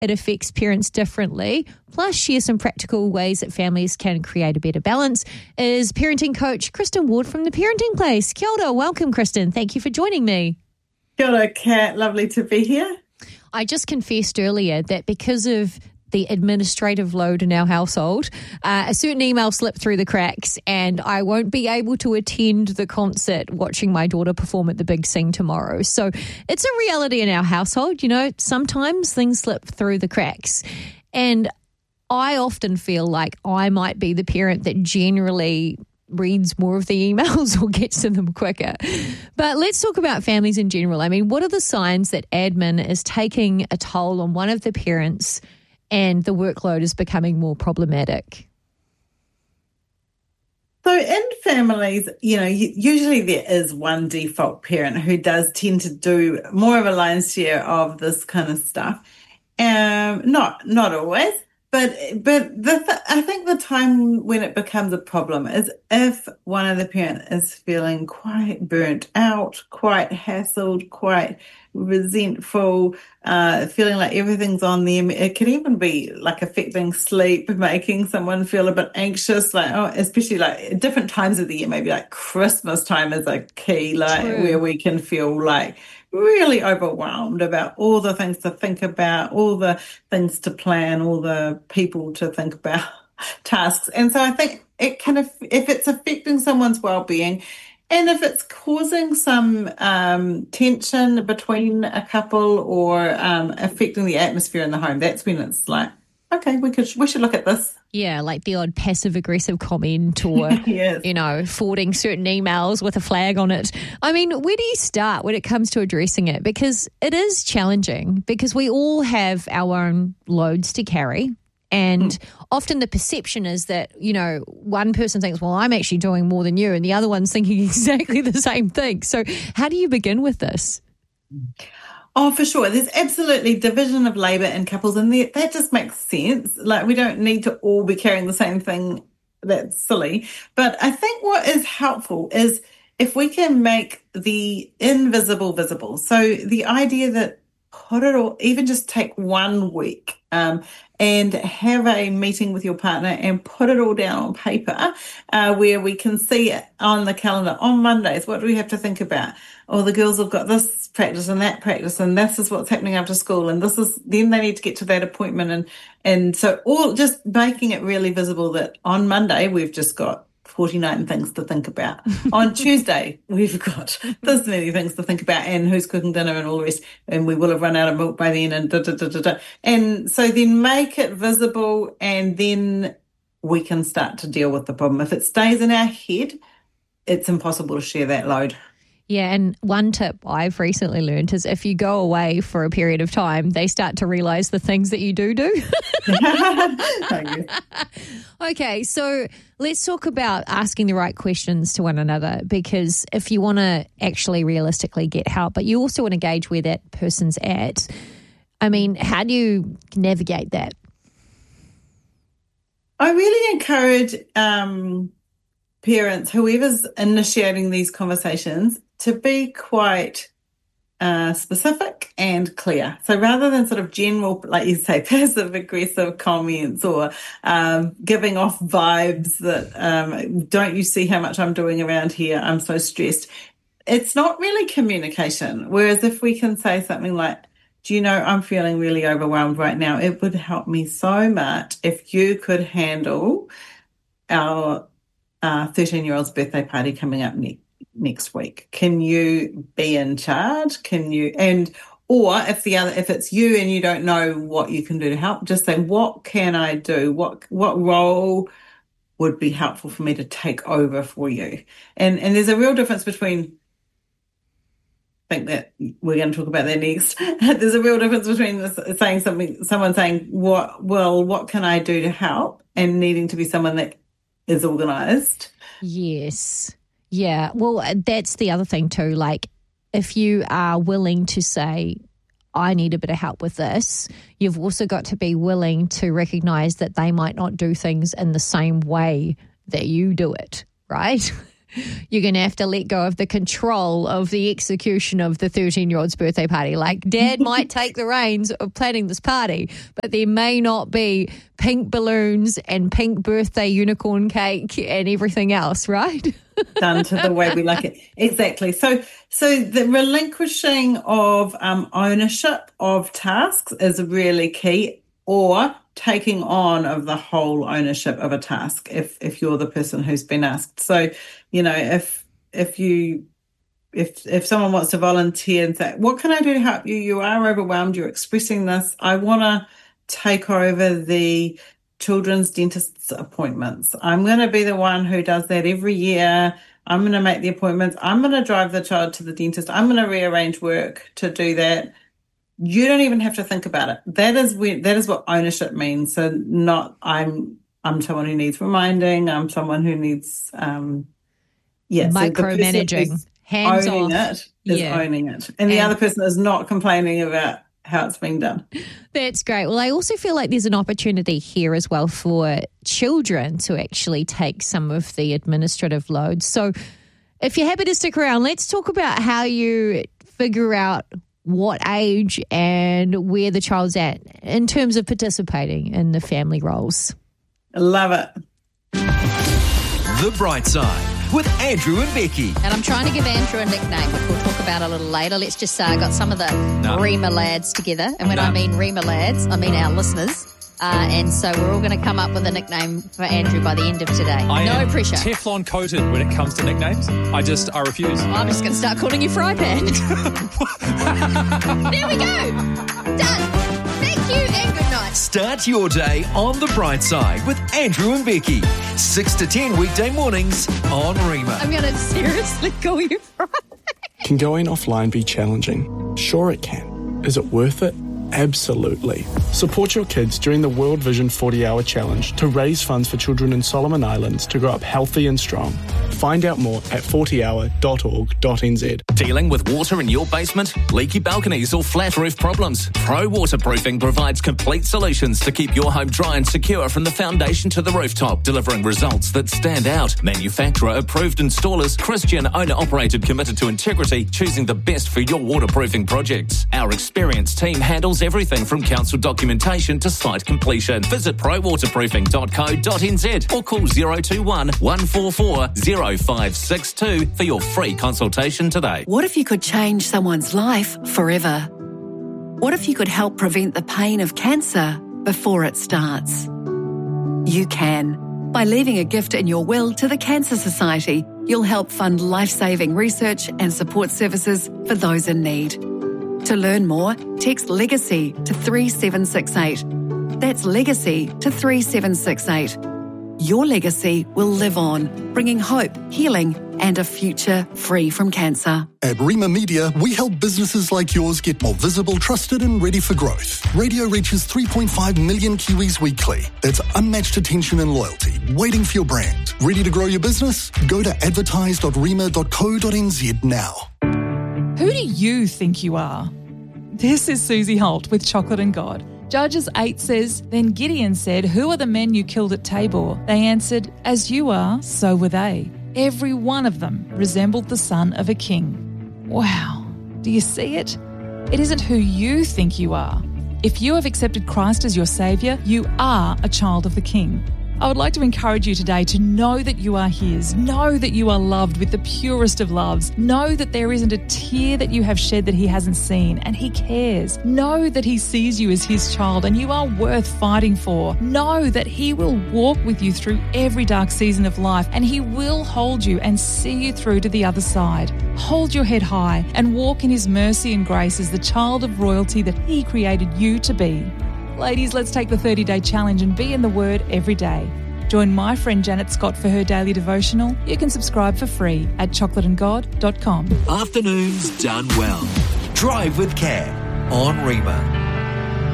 it affects parents differently, plus share some practical ways that families can create a better balance, is parenting coach Kristen Ward from The Parenting Place. Kia ora, welcome, Kristen. Thank you for joining me. Kia ora, Kat. Lovely to be here. I just confessed earlier that because of the administrative load in our household, a certain email slipped through the cracks and I won't be able to attend the concert watching my daughter perform at the Big Sing tomorrow. So it's a reality in our household. You know, sometimes things slip through the cracks. And I often feel like I might be the parent that generally reads more of the emails or gets to them quicker. But let's talk about families in general. I mean, what are the signs that admin is taking a toll on one of the parents and the workload is becoming more problematic? So in families, you know, usually there is one default parent who does tend to do more of a lion's share of this kind of stuff. Not always, but I think the time when it becomes a problem is if one of the parents is feeling quite burnt out, quite hassled, quite resentful, feeling like everything's on them. It can even be like affecting sleep, making someone feel a bit anxious, like, especially like at different times of the year, maybe like Christmas time is a key, like where we can feel like really overwhelmed about all the things to think about, all the things to plan, all the people to think about, tasks. And so I think it can, if it's affecting someone's well-being, and if it's causing some tension between a couple or affecting the atmosphere in the home, that's when it's like, okay, we should look at this. Yeah, like the odd passive-aggressive comment or, yes. you know, forwarding certain emails with a flag on it. I mean, where do you start when it comes to addressing it? Because it is challenging because we all have our own loads to carry. And often the perception is that, you know, one person thinks, well, I'm actually doing more than you, and the other one's thinking exactly the same thing. So how do you begin with this? Oh, for sure. There's absolutely division of labour in couples, and that just makes sense. Like, we don't need to all be carrying the same thing. That's silly. But I think what is helpful is if we can make the invisible visible. So the idea that put it all, even just take 1 week and have a meeting with your partner and put it all down on paper where we can see it on the calendar. On Mondays, what do we have to think about? Oh, the girls have got this practice and that practice, and this is what's happening after school, and then they need to get to that appointment. And so all just making it really visible that on Monday we've just got 49 things to think about. On Tuesday, we've got this many things to think about, and who's cooking dinner and all the rest, and we will have run out of milk by then, and da-da-da-da-da. And so then make it visible, and then we can start to deal with the problem. If it stays in our head, it's impossible to share that load. Yeah, and one tip I've recently learned is if you go away for a period of time, they start to realise the things that you do. Thank you. Okay, so let's talk about asking the right questions to one another, because if you want to actually realistically get help, but you also want to gauge where that person's at, I mean, how do you navigate that? I really encourage parents, whoever's initiating these conversations, to be quite specific and clear. So rather than sort of general, like you say, passive-aggressive comments or giving off vibes that don't you see how much I'm doing around here? I'm so stressed. It's not really communication. Whereas if we can say something like, do you know, I'm feeling really overwhelmed right now. It would help me so much if you could handle our 13-year-old's birthday party coming up next week. Can you be in charge? Can you, or if it's you and you don't know what you can do to help, just say, what can I do? What role would be helpful for me to take over for you? And there's a real difference between, I think that we're going to talk about that next. There's a real difference between someone saying, what can I do to help, and needing to be someone that is organised. Yes. Yeah. Well, that's the other thing too. Like, if you are willing to say, I need a bit of help with this, you've also got to be willing to recognise that they might not do things in the same way that you do it, right? You're going to have to let go of the control of the execution of the 13-year-old's birthday party. Like, Dad might take the reins of planning this party, but there may not be pink balloons and pink birthday unicorn cake and everything else, right? Done to the way we like it. Exactly. So the relinquishing of ownership of tasks is really key, or taking on of the whole ownership of a task if you're the person who's been asked. So, you know, if someone wants to volunteer and say, what can I do to help you? You are overwhelmed, you're expressing this. I want to take over the children's dentist's appointments. I'm going to be the one who does that every year. I'm going to make the appointments. I'm going to drive the child to the dentist. I'm going to rearrange work to do that. You don't even have to think about it. That is what ownership means. So not I'm someone who needs reminding. I'm someone who needs micromanaging. So Hands owning off. it is owning it, and the other person is not complaining about how it's being done. That's great. Well, I also feel like there's an opportunity here as well for children to actually take some of the administrative load. So if you're happy to stick around, let's talk about how you figure out what age and where the child's at in terms of participating in the family roles. I love it. The Bright Side with Andrew and Becky. And I'm trying to give Andrew a nickname, which we'll talk about a little later. Let's just say I got some of the Rima lads together. And when I mean Rima lads, I mean our listeners. And so we're all going to come up with a nickname for Andrew by the end of today. No pressure. Teflon coated when it comes to nicknames. I refuse. I'm just going to start calling you Fry Pan. There we go. Done. Thank you and good night. Start your day on The Bright Side with Andrew and Becky. 6 to 10 weekday mornings on Rima. I'm going to seriously call you Fry Pan. Can going offline be challenging? Sure it can. Is it worth it? Absolutely. Support your kids during the World Vision 40-Hour Challenge to raise funds for children in Solomon Islands to grow up healthy and strong. Find out more at 40hour.org.nz. Dealing with water in your basement, leaky balconies or flat roof problems? Pro Waterproofing provides complete solutions to keep your home dry and secure from the foundation to the rooftop, delivering results that stand out. Manufacturer-approved installers, Christian owner-operated, committed to integrity, choosing the best for your waterproofing projects. Our experienced team handles everything from council documentation to site completion. Visit prowaterproofing.co.nz or call 021 144 0562 for your free consultation today. What if you could change someone's life forever? What if you could help prevent the pain of cancer before it starts? You can. By leaving a gift in your will to the Cancer Society, you'll help fund life-saving research and support services for those in need. To learn more, text LEGACY to 3768. That's LEGACY to 3768. Your legacy will live on, bringing hope, healing, and a future free from cancer. At Rima Media, we help businesses like yours get more visible, trusted, and ready for growth. Radio reaches 3.5 million Kiwis weekly. That's unmatched attention and loyalty, waiting for your brand. Ready to grow your business? Go to advertise.rima.co.nz now. Who do you think you are? This is Susie Holt with Chocolate and God. Judges 8 says, Then Gideon said, Who are the men you killed at Tabor? They answered, As you are, so were they. Every one of them resembled the son of a king. Wow. Do you see it? It isn't who you think you are. If you have accepted Christ as your Saviour, you are a child of the King. I would like to encourage you today to know that you are His. Know that you are loved with the purest of loves. Know that there isn't a tear that you have shed that He hasn't seen, and He cares. Know that He sees you as His child and you are worth fighting for. Know that He will walk with you through every dark season of life, and He will hold you and see you through to the other side. Hold your head high and walk in His mercy and grace as the child of royalty that He created you to be. Ladies, let's take the 30-day challenge and be in the Word every day. Join my friend Janet Scott for her daily devotional. You can subscribe for free at chocolateandgod.com. Afternoons done well. Drive with care on Rima.